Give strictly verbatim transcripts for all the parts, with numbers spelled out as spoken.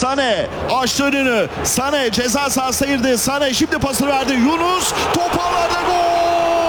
Sané açtı önünü. Sané ceza sahasına girdi. Sané şimdi pasını verdi. Yunus top ağlarda, gol!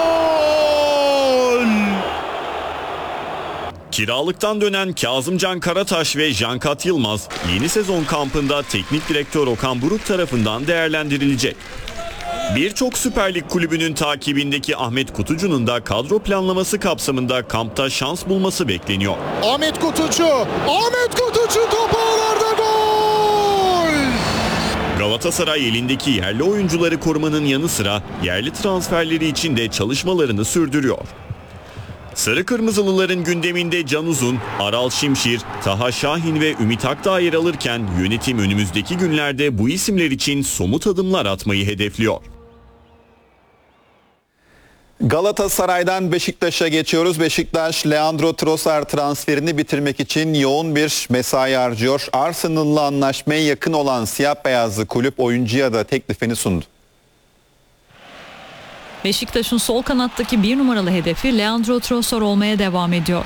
Kiralıktan dönen Kazımcan Karataş ve Cankat Yılmaz yeni sezon kampında teknik direktör Okan Buruk tarafından değerlendirilecek. Birçok Süper Lig kulübünün takibindeki Ahmet Kutucu'nun da kadro planlaması kapsamında kampta şans bulması bekleniyor. Ahmet Kutucu, Ahmet Kutucu top ağlarda, gol! Galatasaray elindeki yerli oyuncuları korumanın yanı sıra yerli transferleri için de çalışmalarını sürdürüyor. Sarı Kırmızılıların gündeminde Can Uzun, Aral Şimşir, Taha Şahin ve Ümit Akdağ yer alırken yönetim önümüzdeki günlerde bu isimler için somut adımlar atmayı hedefliyor. Galatasaray'dan Beşiktaş'a geçiyoruz. Beşiktaş, Leandro Trossard transferini bitirmek için yoğun bir mesai harcıyor. Arsenal'la anlaşmaya yakın olan siyah beyazlı kulüp oyuncuya da teklifini sundu. Beşiktaş'ın sol kanattaki bir numaralı hedefi Leandro Trossard olmaya devam ediyor.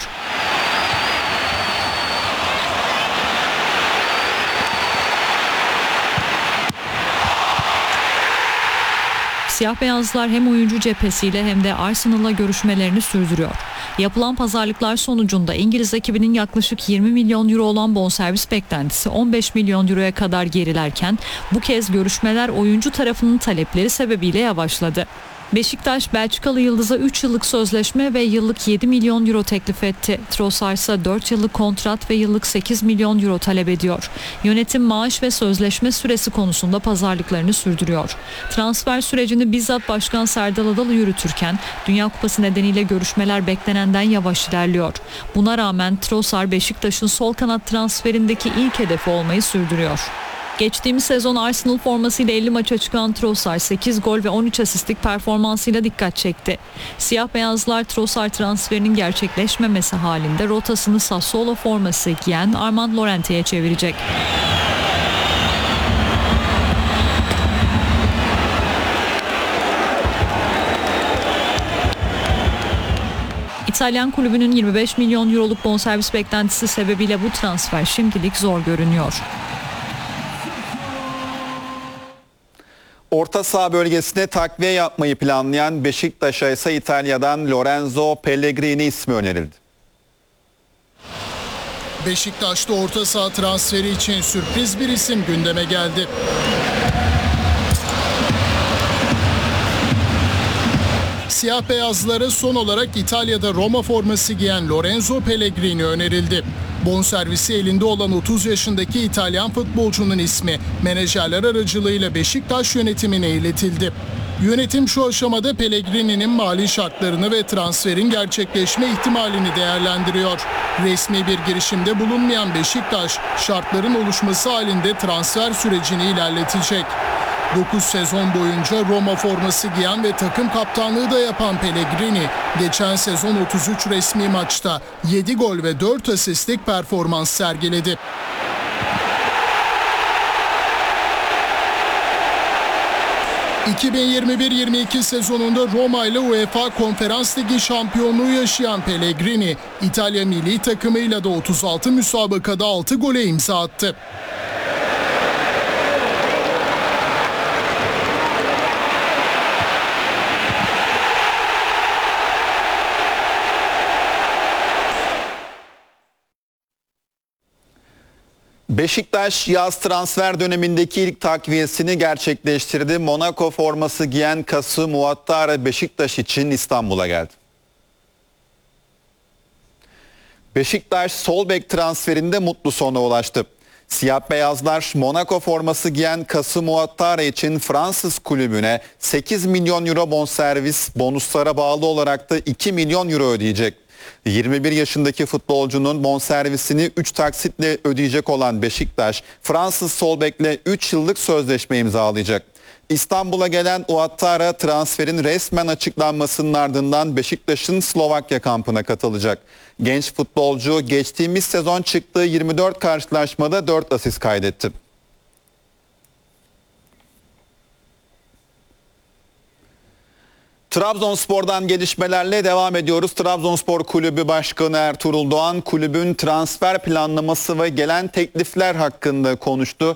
Siyah beyazlar hem oyuncu cephesiyle hem de Arsenal'la görüşmelerini sürdürüyor. Yapılan pazarlıklar sonucunda İngiliz ekibinin yaklaşık yirmi milyon euro olan bonservis beklentisi on beş milyon euroya kadar gerilerken bu kez görüşmeler oyuncu tarafının talepleri sebebiyle yavaşladı. Beşiktaş, Belçikalı yıldıza üç yıllık sözleşme ve yıllık yedi milyon euro teklif etti. Trossard ise dört yıllık kontrat ve yıllık sekiz milyon euro talep ediyor. Yönetim maaş ve sözleşme süresi konusunda pazarlıklarını sürdürüyor. Transfer sürecini bizzat Başkan Serdal Adalı yürütürken Dünya Kupası nedeniyle görüşmeler beklenenden yavaş ilerliyor. Buna rağmen Trossard Beşiktaş'ın sol kanat transferindeki ilk hedefi olmayı sürdürüyor. Geçtiğimiz sezon Arsenal formasıyla elli maça çıkan Trossard sekiz gol ve on üç asistlik performansıyla dikkat çekti. Siyah beyazlar Trossard transferinin gerçekleşmemesi halinde rotasını Sassuolo forması giyen Armand Llorente'ye çevirecek. İtalyan kulübünün yirmi beş milyon euroluk bonservis beklentisi sebebiyle bu transfer şimdilik zor görünüyor. Orta saha bölgesine takviye yapmayı planlayan Beşiktaş'a ise İtalya'dan Lorenzo Pellegrini ismi önerildi. Beşiktaş'ta orta saha transferi için sürpriz bir isim gündeme geldi. Siyah beyazlara son olarak İtalya'da Roma forması giyen Lorenzo Pellegrini önerildi. Bonservisi elinde olan otuz yaşındaki İtalyan futbolcunun ismi menajerler aracılığıyla Beşiktaş yönetimine iletildi. Yönetim şu aşamada Pellegrini'nin mali şartlarını ve transferin gerçekleşme ihtimalini değerlendiriyor. Resmi bir girişimde bulunmayan Beşiktaş, şartların oluşması halinde transfer sürecini ilerletecek. dokuz sezon boyunca Roma forması giyen ve takım kaptanlığı da yapan Pellegrini, geçen sezon otuz üç resmi maçta yedi gol ve dört asistlik performans sergiledi. iki bin yirmi bir yirmi iki sezonunda Roma ile UEFA Konferans Ligi şampiyonluğu yaşayan Pellegrini, İtalya milli takımıyla da otuz altı müsabakada altı gole imza attı. Beşiktaş yaz transfer dönemindeki ilk takviyesini gerçekleştirdi. Monaco forması giyen Kasu Muattara Beşiktaş için İstanbul'a geldi. Beşiktaş sol bek transferinde mutlu sona ulaştı. Siyah beyazlar Monaco forması giyen Kasu Muattara için Fransız kulübüne sekiz milyon euro bonservis, bonuslara bağlı olarak da iki milyon euro ödeyecek. yirmi bir yaşındaki futbolcunun bonservisini üç taksitle ödeyecek olan Beşiktaş, Fransız sol bekle üç yıllık sözleşme imzalayacak. İstanbul'a gelen Ouattara transferin resmen açıklanmasının ardından Beşiktaş'ın Slovakya kampına katılacak. Genç futbolcu geçtiğimiz sezon çıktığı yirmi dört karşılaşmada dört asist kaydetti. Trabzonspor'dan gelişmelerle devam ediyoruz. Trabzonspor Kulübü Başkanı Ertuğrul Doğan kulübün transfer planlaması ve gelen teklifler hakkında konuştu.